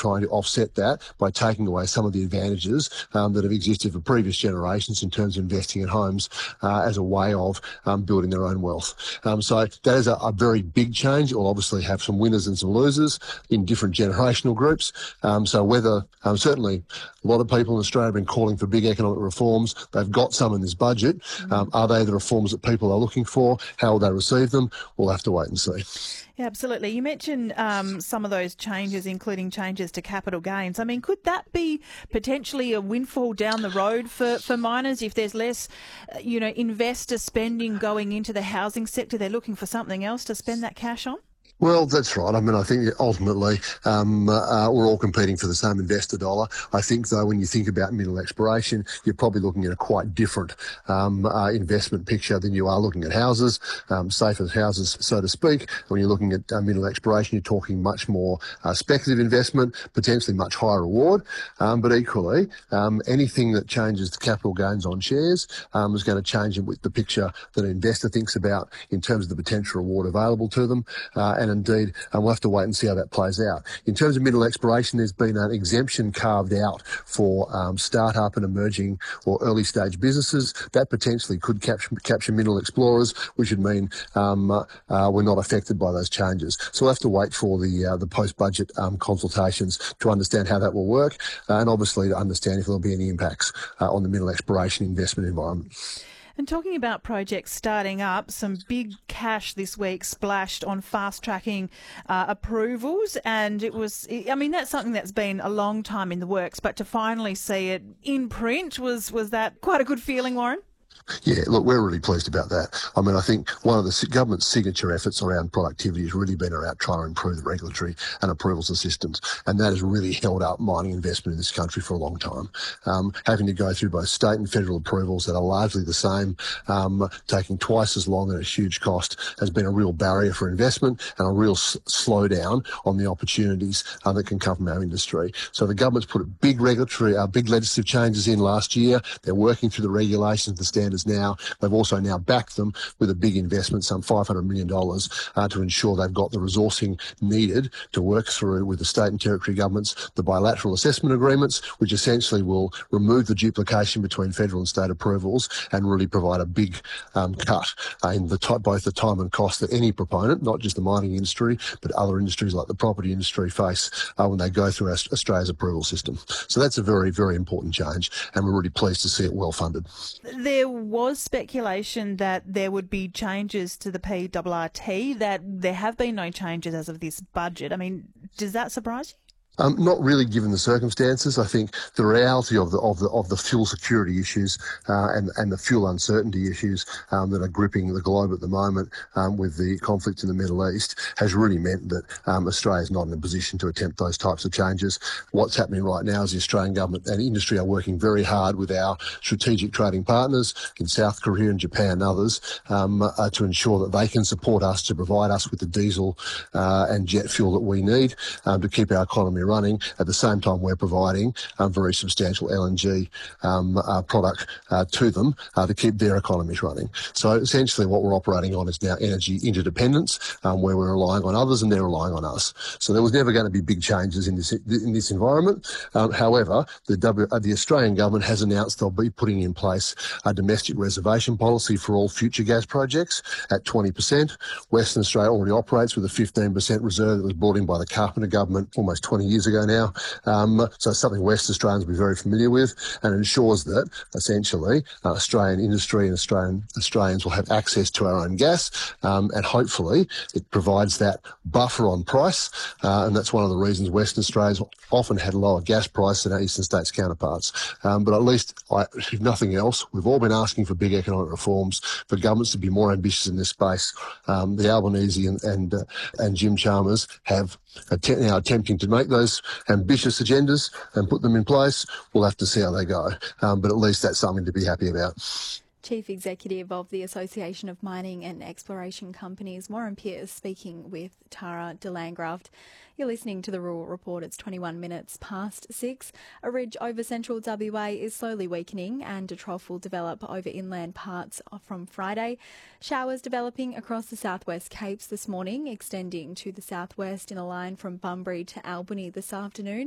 trying to offset that by taking away some of the advantages that have existed for previous generations in terms of investing in homes as a way of building their own wealth. So that is a very big change. It will obviously have some winners and some losers in different generational groups. So whether certainly a lot of people in Australia have been calling for big economic reforms. They've got some in this budget. Are they the reforms that people are looking for? How will they receive them? We'll have to wait and see. Yeah, absolutely. You mentioned some of those changes, including changes to capital gains. I mean, could that be potentially a windfall down the road for miners if there's less, investor spending going into the housing sector? They're looking for something else to spend that cash on? Well, that's right. I mean, I think ultimately we're all competing for the same investor dollar. I think, though, when you think about mineral exploration, you're probably looking at a quite different investment picture than you are looking at houses, safer houses, so to speak. When you're looking at mineral exploration, you're talking much more speculative investment, potentially much higher reward. But equally, anything that changes the capital gains on shares is going to change the picture that an investor thinks about in terms of the potential reward available to them. And indeed, we'll have to wait and see how that plays out. In terms of mineral exploration, there's been an exemption carved out for start-up and emerging or early-stage businesses. That potentially could capture mineral explorers, which would mean we're not affected by those changes. So we'll have to wait for the post-budget consultations to understand how that will work and obviously to understand if there'll be any impacts on the mineral exploration investment environment. And talking about projects starting up, some big cash this week splashed on fast-tracking approvals. And that's something that's been a long time in the works, but to finally see it in print, was that quite a good feeling, Warren? Yeah, look, we're really pleased about that. I mean, I think one of the government's signature efforts around productivity has really been around trying to improve the regulatory and approvals systems, and that has really held up mining investment in this country for a long time. Having to go through both state and federal approvals that are largely the same, taking twice as long at a huge cost, has been a real barrier for investment and a real slowdown on the opportunities that can come from our industry. So the government's put big legislative changes in last year. They're working through the regulations, the standards now. They've also now backed them with a big investment, some $500 million, to ensure they've got the resourcing needed to work through with the state and territory governments the bilateral assessment agreements, which essentially will remove the duplication between federal and state approvals and really provide a big cut in both the time and cost that any proponent, not just the mining industry, but other industries like the property industry face when they go through Australia's approval system. So that's a very, very important change, and we're really pleased to see it well funded. There was speculation that there would be changes to the PRRT, that there have been no changes as of this budget. I mean, does that surprise you? Not really, given the circumstances. I think the reality of the fuel security issues and the fuel uncertainty issues that are gripping the globe at the moment with the conflict in the Middle East has really meant that Australia is not in a position to attempt those types of changes. What's happening right now is the Australian government and industry are working very hard with our strategic trading partners in South Korea and Japan and others to ensure that they can support us to provide us with the diesel and jet fuel that we need to keep our economy running. At the same time, we're providing very substantial LNG product to them to keep their economies running. So essentially what we're operating on is now energy interdependence, where we're relying on others and they're relying on us. So there was never going to be big changes in this environment. However, the Australian government has announced they'll be putting in place a domestic reservation policy for all future gas projects at 20%. Western Australia already operates with a 15% reserve that was brought in by the Carpenter government almost 20 years ago now. So it's something West Australians will be very familiar with, and it ensures that essentially Australian industry and Australians will have access to our own gas, and hopefully it provides that buffer on price, and that's one of the reasons Western Australia's often had lower gas prices than our eastern states counterparts. But at least, if nothing else, we've all been asking for big economic reforms, for governments to be more ambitious in this space. The Albanese and Jim Chalmers are now attempting to make those ambitious agendas and put them in place. We'll have to see how they go. But at least that's something to be happy about. Chief Executive of the Association of Mining and Exploration Companies, Warren Pearce, speaking with Tara de Landgraft. You're listening to the Rural Report. It's 21 minutes past 6. A ridge over central WA is slowly weakening and a trough will develop over inland parts from Friday. Showers developing across the southwest Capes this morning, extending to the southwest in a line from Bunbury to Albany this afternoon.